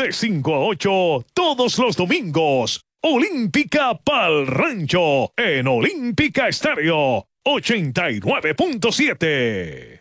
de 5 a 8 todos los domingos. Olímpica Pal Rancho en Olímpica Estéreo 89.7.